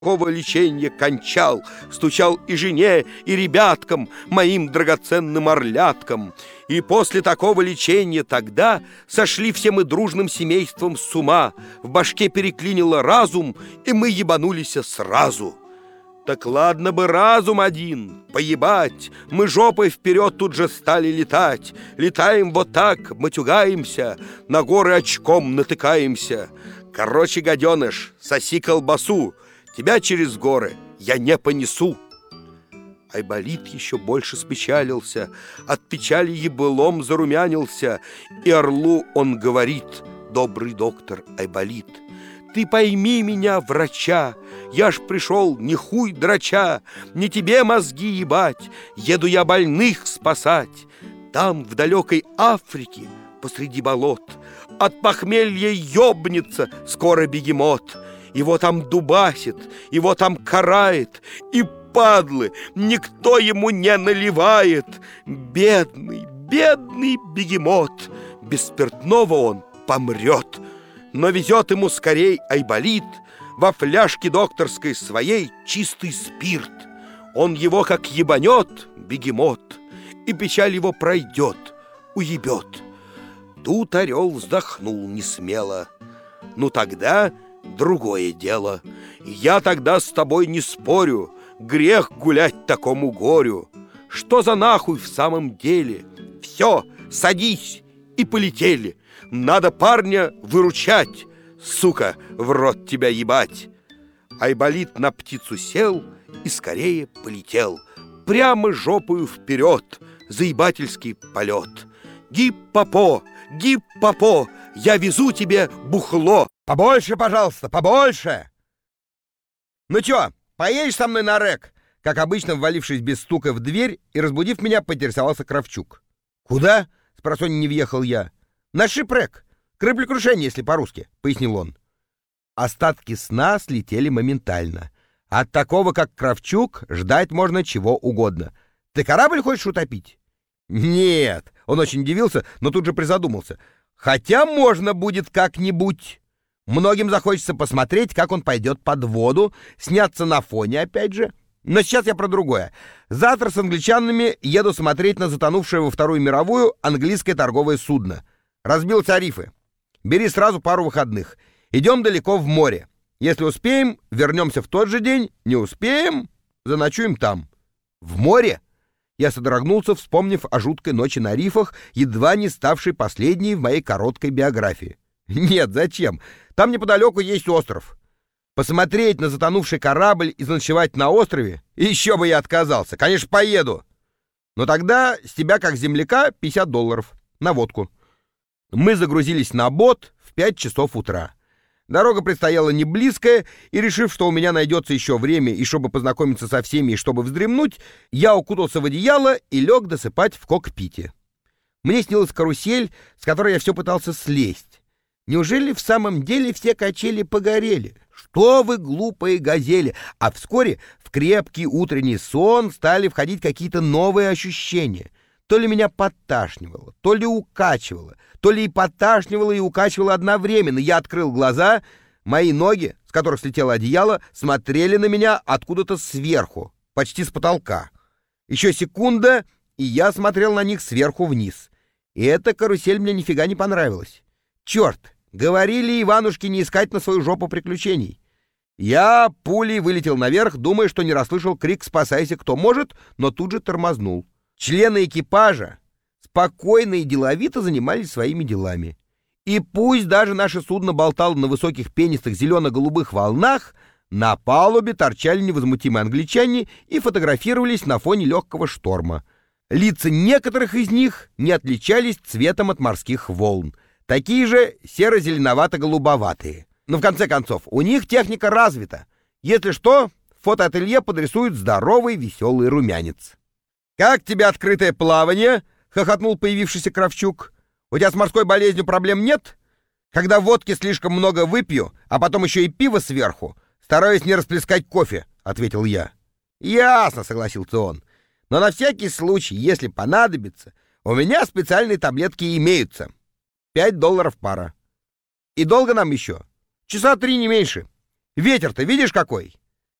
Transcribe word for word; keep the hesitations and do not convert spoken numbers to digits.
Такого леченья кончал, стучал и жене, и ребяткам, моим драгоценным орляткам. И после такого лечения тогда сошли все мы дружным семейством с ума, в башке переклинило разум, и мы ебанулись сразу. Так ладно бы разум один, поебать, мы жопой вперед тут же стали летать. Летаем вот так, матюгаемся, на горы очком натыкаемся. Короче, гаденыш, соси колбасу, тебя через горы я не понесу. Айболит еще больше спечалился, от печали ебылом зарумянился, и орлу он говорит: добрый доктор Айболит, ты пойми меня, врача, я ж пришел не хуй драча, не тебе мозги ебать, еду я больных спасать. Там, в далекой Африке, посреди болот, от похмелья ёбнется скоро бегемот. Его там дубасит, его там карает, и падлы никто ему не наливает. Бедный, бедный бегемот, без спиртного он помрет. Но везет ему скорей Айболит во фляжке докторской своей чистый спирт. Он его как ебанет, бегемот, и печаль его пройдет, уебет. Тут орел вздохнул несмело: ну тогда другое дело. Я тогда с тобой не спорю, грех гулять такому горю. Что за нахуй в самом деле? Все, садись, и полетели. Надо парня выручать, сука, в рот тебя ебать. Айболит на птицу сел и скорее полетел, прямо жопою вперед, заебательский полет. Гип-попо, гип-попо, я везу тебе бухло. Побольше, пожалуйста, побольше. Ну чё, поедешь со мной на рэк? Как обычно, ввалившись без стука в дверь и разбудив меня, поинтересовался Кравчук. Куда? Спросонья не въехал я. На шипрек. Кораблекрушение, если по-русски, пояснил он. Остатки сна слетели моментально. От такого, как Кравчук, ждать можно чего угодно. Ты корабль хочешь утопить? Нет. Он очень удивился, но тут же призадумался. Хотя можно будет как-нибудь. Многим захочется посмотреть, как он пойдет под воду, сняться на фоне опять же. Но сейчас я про другое. Завтра с англичанами еду смотреть на затонувшее во Вторую мировую английское торговое судно. Разбил тарифы. Бери сразу пару выходных. Идем далеко в море. Если успеем, вернемся в тот же день. Не успеем, заночуем там. В море? Я содрогнулся, вспомнив о жуткой ночи на рифах, едва не ставшей последней в моей короткой биографии. Нет, зачем? Там неподалеку есть остров. Посмотреть на затонувший корабль и заночевать на острове? Еще бы я отказался. Конечно, поеду. Но тогда с тебя, как земляка, пятьдесят долларов на водку. Мы загрузились на бот в пять часов утра. Дорога предстояла не близкая, и, решив, что у меня найдется еще время, и чтобы познакомиться со всеми, и чтобы вздремнуть, я укутался в одеяло и лег досыпать в кокпите. Мне снилась карусель, с которой я все пытался слезть. Неужели в самом деле все качели погорели? Что вы, глупые газели! А вскоре в крепкий утренний сон стали входить какие-то новые ощущения. То ли меня подташнивало, то ли укачивало, то ли и подташнивало, и укачивало одновременно. Я открыл глаза, мои ноги, с которых слетело одеяло, смотрели на меня откуда-то сверху, почти с потолка. Еще секунда, и я смотрел на них сверху вниз. И эта карусель мне нифига не понравилась. Черт, говорили Иванушке не искать на свою жопу приключений. Я пулей вылетел наверх, думая, что не расслышал крик «Спасайся, кто может», но тут же тормознул. Члены экипажа спокойно и деловито занимались своими делами. И пусть даже наше судно болтало на высоких пенистых зелено-голубых волнах, на палубе торчали невозмутимые англичане и фотографировались на фоне легкого шторма. Лица некоторых из них не отличались цветом от морских волн. Такие же серо-зеленовато-голубоватые. Но в конце концов, у них техника развита. Если что, фотоателье подрисует здоровый веселый румянец. «Как тебе открытое плавание?» — хохотнул появившийся Кравчук. «У тебя с морской болезнью проблем нет? Когда водки слишком много выпью, а потом еще и пиво сверху, стараюсь не расплескать кофе», — ответил я. «Ясно», — согласился он. «Но на всякий случай, если понадобится, у меня специальные таблетки имеются. Пять долларов пара. И долго нам еще? Часа три, не меньше. Ветер-то видишь какой?»